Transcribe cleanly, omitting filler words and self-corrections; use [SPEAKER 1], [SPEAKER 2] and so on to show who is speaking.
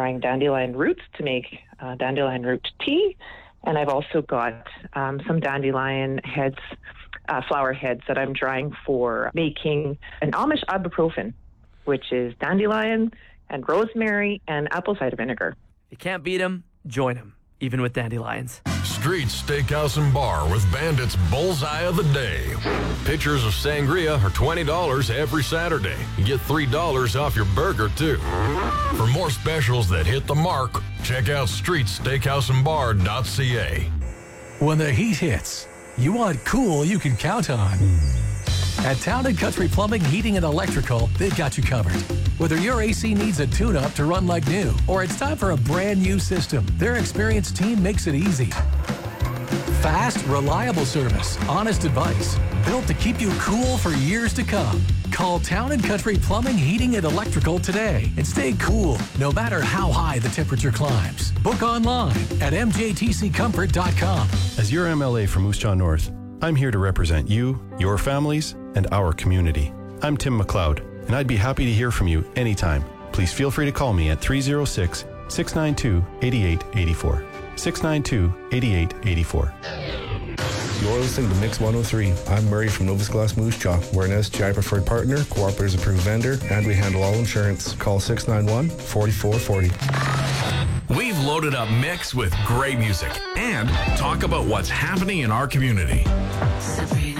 [SPEAKER 1] drying dandelion roots to make dandelion root tea. And I've also got some dandelion heads, flower heads that I'm drying for making an Amish ibuprofen, which is dandelion and rosemary and apple cider vinegar.
[SPEAKER 2] If you can't beat them, join them, even with dandelions.
[SPEAKER 3] Streets Steakhouse and Bar with Bandit's Bullseye of the Day. Pitchers of sangria are $20 every Saturday. You get $3 off your burger, too. For more specials that hit the mark, check out streetsteakhouseandbar.ca.
[SPEAKER 4] When the heat hits, you want cool you can count on. At Town & Country Plumbing, Heating and Electrical, they've got you covered. Whether your AC needs a tune-up to run like new or it's time for a brand new system, their experienced team makes it easy. Fast, reliable service, honest advice, built to keep you cool for years to come. Call Town & Country Plumbing, Heating and Electrical today and stay cool no matter how high the temperature climbs. Book online at mjtccomfort.com.
[SPEAKER 5] As your MLA from Moose Jaw North, I'm here to represent you, your families, and our community. I'm Tim McLeod, and I'd be happy to hear from you anytime. Please feel free to call me at 306-692-8884. 692-8884.
[SPEAKER 6] You're listening to Mix 103. I'm Murray from Novus Glass Moose Jaw. We're an SGI preferred partner, Cooperatives approved vendor, and we handle all insurance. Call 691-4440.
[SPEAKER 7] We've loaded up Mix with great music and talk about what's happening in our community.